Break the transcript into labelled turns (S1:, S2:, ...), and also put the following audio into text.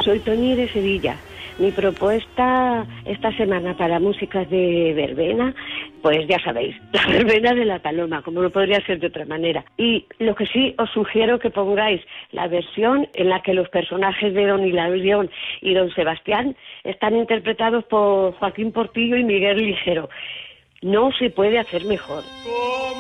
S1: Soy Toni de Sevilla. Mi propuesta esta semana para músicas de verbena, pues ya sabéis, la verbena de la Paloma, como no podría ser de otra manera. Y lo que sí os sugiero que pongáis la versión en la que los personajes de Don Hilarión y Don Sebastián están interpretados por Joaquín Portillo y Miguel Ligero. No se puede hacer mejor.